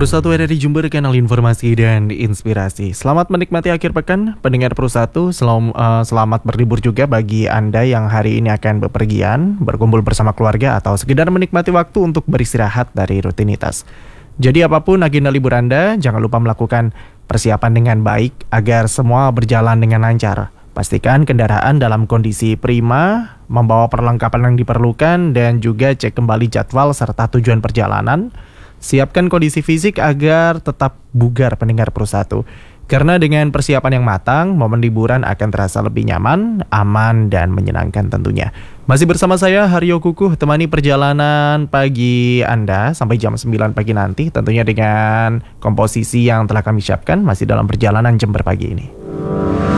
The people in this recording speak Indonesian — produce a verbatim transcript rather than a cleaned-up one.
Persatu ada di Jember, kanal informasi dan inspirasi. Selamat menikmati akhir pekan, pendengar Persatu. Selam, uh, selamat berlibur juga bagi Anda yang hari ini akan bepergian, berkumpul bersama keluarga, atau sekedar menikmati waktu untuk beristirahat dari rutinitas. Jadi apapun agenda libur Anda, jangan lupa melakukan persiapan dengan baik agar semua berjalan dengan lancar. Pastikan kendaraan dalam kondisi prima, membawa perlengkapan yang diperlukan, dan juga cek kembali jadwal serta tujuan perjalanan. Siapkan kondisi fisik agar tetap bugar pendengar Persatu. Karena dengan persiapan yang matang, momen liburan akan terasa lebih nyaman, aman, dan menyenangkan tentunya. Masih bersama saya, Haryo Kukuh, temani perjalanan pagi Anda sampai jam sembilan pagi nanti. Tentunya dengan komposisi yang telah kami siapkan, masih dalam perjalanan Jember pagi ini.